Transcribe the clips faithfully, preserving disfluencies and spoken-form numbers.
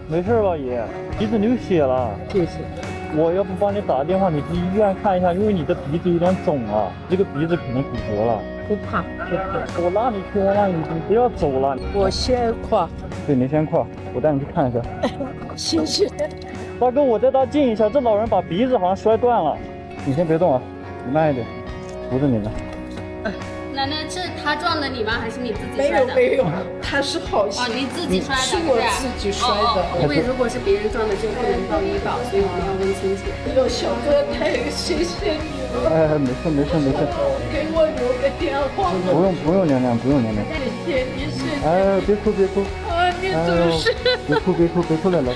没事吧，爷？鼻子流血了。 谢谢。 我要不帮你打个电话，你去医院看一下，因为你的鼻子有点肿了，这个鼻子可能骨折了。 不怕，不怕。 我拉你去，我拉你去，你不要走了。 我先跨。 对，你先跨，我带你去看一下。 谢谢。 大哥，我带他近一下，这老人把鼻子好像摔断了。你先别动啊，你慢一点，扶着你呢。 奶奶，是他撞的你吗？还是你自己摔的？ 没有没有，他是好心。 哦，你自己摔的？ 是我自己摔的。 因为如果是别人撞的，就不能报医保，所以我们要问清楚。 哎呦，小哥，太谢谢你了。 哎，没事没事没事。 给我留个电话。 不用不用，娘娘不用娘娘。 谢谢你，谢谢。 哎，别哭别哭。 啊，你真是。 别哭别哭别哭来了。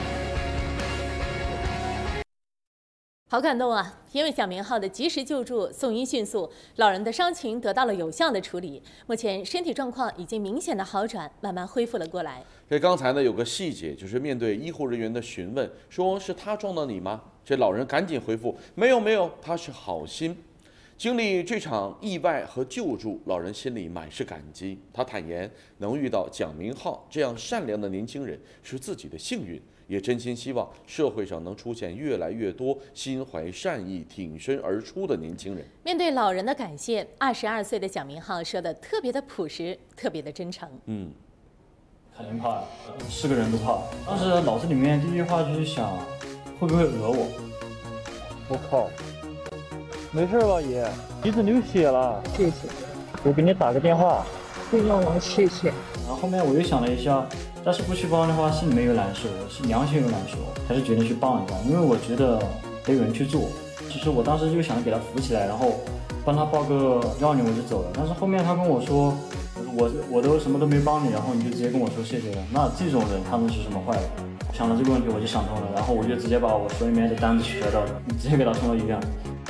好感动啊！因为蒋明浩的及时救助，送医迅速，老人的伤情得到了有效的处理，目前身体状况已经明显的好转，慢慢恢复了过来。 这刚才呢有个细节，就是面对医护人员的询问，说是他撞到你吗？这老人赶紧回复：没有没有，他是好心。经历这场意外和救助，老人心里满是感激。他坦言，能遇到蒋明浩这样善良的年轻人是自己的幸运。也真心希望社会上能出现越来越多心怀善意、挺身而出的年轻人。 面对老人的感谢，二十二岁的蒋明浩说的特别的朴实，特别的真诚。 嗯， 肯定怕，是个人都怕。当时脑子里面第一句话就是想，会不会讹我？我靠，没事吧，爷？鼻子流血了。 谢谢。 我给你打个电话。 不用了，谢谢。 然后后面我又想了一下。但是不去帮的话，心里面又难受，是良心又难受，还是决定去帮一下，因为我觉得得有人去做。其实我当时就想给他扶起来，然后帮他报个幺二零我就走了。但是后面他跟我说，我我都什么都没帮你，然后你就直接跟我说谢谢了。那这种人他能是什么坏人？想了这个问题我就想通了，然后我就直接把我手里面的单子取消掉了，直接给他送到医院。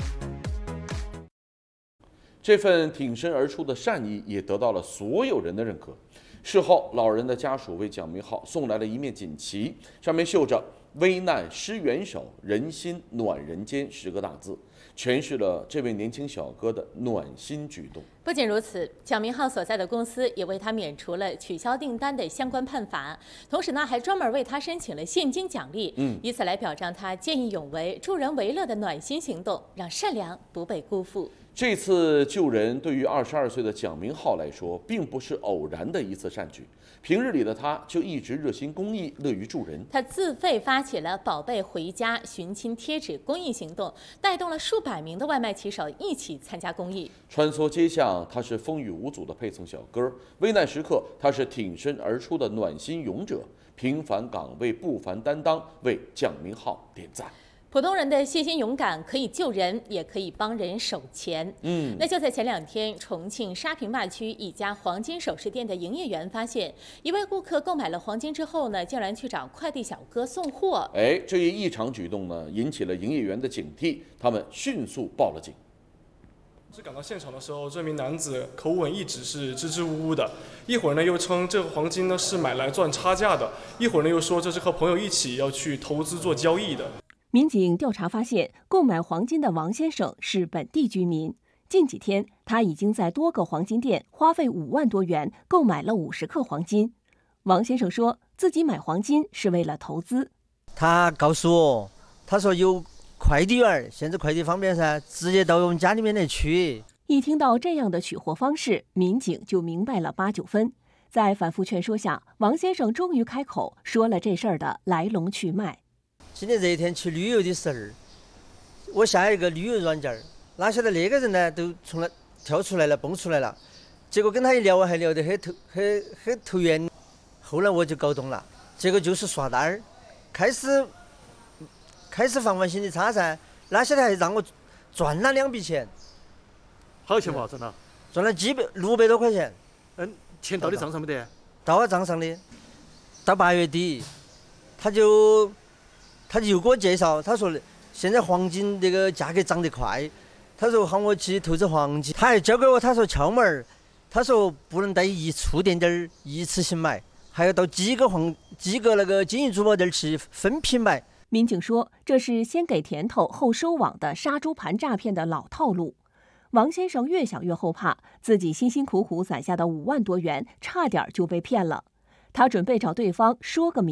这份挺身而出的善意也得到了所有人的认可。事后，老人的家属为蒋明浩送来了一面锦旗，上面绣着“危难施援手，人心暖人间”十个大字，诠释了这位年轻小哥的暖心举动。 不仅如此，蒋明浩所在的公司也为他免除了取消订单的相关判罚，同时呢，还专门为他申请了现金奖励，嗯，以此来表彰他见义勇为、助人为乐的暖心行动，让善良不被辜负。 这次救人对于二十二岁的蒋明浩来说，并不是偶然的一次善举。平日里的他就一直热心公益，乐于助人。 他自费发起了“宝贝回家”寻亲贴纸公益行动，带动了数百名的外卖骑手一起参加公益。 穿梭街巷，他是风雨无阻的配送小哥；危难时刻，他是挺身而出的暖心勇者。平凡岗位，不凡担当，为蒋明浩点赞。 普通人的细心勇敢可以救人，也可以帮人守钱。嗯，那就在前两天，重庆沙坪坝区一家黄金首饰店的营业员发现，一位顾客购买了黄金之后呢，竟然去找快递小哥送货。 哎，这一异常举动呢，引起了营业员的警惕，他们迅速报了警。 是赶到现场的时候，这名男子口吻一直是支支吾吾的，一会儿呢又称这个黄金呢是买来赚差价的，一会儿呢又说这是和朋友一起要去投资做交易的。 民警调查发现，购买黄金的王先生是本地居民。近几天，他已经在多个黄金店花费五万多元购买了五十克黄金。王先生说自己买黄金是为了投资。 他告诉我，他说有快递员，现在快递方便噻，直接到我们家里面来取。 一听到这样的取货方式，民警就明白了八九分。在反复劝说下，王先生终于开口说了这事儿的来龙去脉。 今天这一天去旅游的时候，我下一个旅游软件，哪晓得那个人呢都从来跳出来了，蹦出来了。结果跟他一聊，还聊得很投很很投缘。后来我就搞懂了，这个就是刷单儿，开始开始防范心理差噻，哪晓得还让我赚了两笔钱。 好钱嘛，赚了？ 赚了几百六百多块钱。 嗯，钱到你账上没得？ 到我账上的，到八月底，他就。他就又给我介绍，他说现在黄金这个价格涨得快，他说喊我去投资黄金，他还教给我他说窍门儿，他说不能带一触点点一次性买，还要到几个黄几个那个金银珠宝店去分批买。 民警说，这是先给甜头后收网的杀猪盘诈骗的老套路。王先生越想越后怕，自己辛辛苦苦攒下的五万多元差点就被骗了，他准备找对方说个明。